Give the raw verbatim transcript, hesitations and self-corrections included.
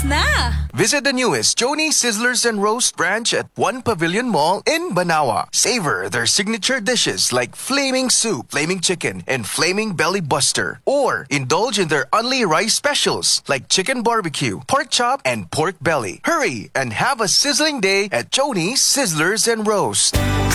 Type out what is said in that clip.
Christmas na! Visit the newest Joni Sizzlers and Roast branch at One Pavilion Mall in Banawa. Savor their signature dishes like Flaming Soup, Flaming Chicken, and Flaming Belly Buster. Or indulge in their Only Rice specials like Chicken Barbecue, Pork Chop, and Pork Belly. Hurry and have a sizzling day at Joni Sizzlers and Roast.